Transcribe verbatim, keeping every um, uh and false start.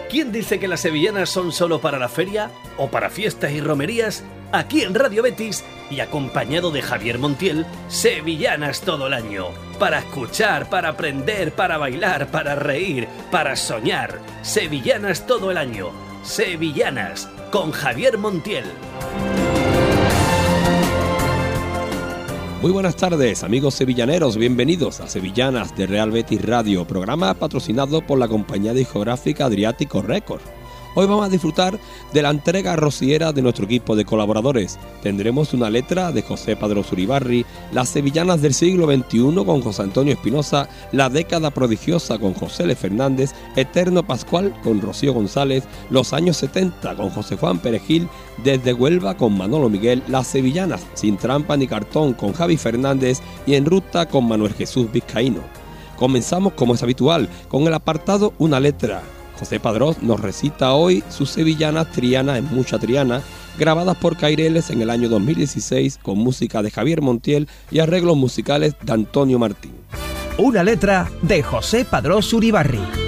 ¿Quién dice que las sevillanas son solo para la feria o para fiestas y romerías? Aquí en Radio Betis y acompañado de Javier Montiel, sevillanas todo el año. Para escuchar, para aprender, para bailar, para reír, para soñar. Sevillanas todo el año. Sevillanas con Javier Montiel. Muy buenas tardes, amigos sevillaneros, bienvenidos a Sevillanas de Real Betis Radio, programa patrocinado por la compañía discográfica Adriático Records. Hoy vamos a disfrutar de la entrega rociera de nuestro equipo de colaboradores. Tendremos una letra de José Padrós Uribarri, las sevillanas del siglo veintiuno con José Antonio Espinosa, la década prodigiosa con José L. Fernández, Eterno Pascual con Rocío González, los años setenta con José Juan Perejil, desde Huelva con Manolo Miguel, las sevillanas sin trampa ni cartón con Javi Fernández y en ruta con Manuel Jesús Vizcaíno. Comenzamos como es habitual con el apartado Una letra. José Padrós nos recita hoy sus sevillanas Triana en mucha Triana, grabadas por Caireles en el año dos mil dieciséis con música de Javier Montiel y arreglos musicales de Antonio Martín. Una letra de José Padrós Uribarri.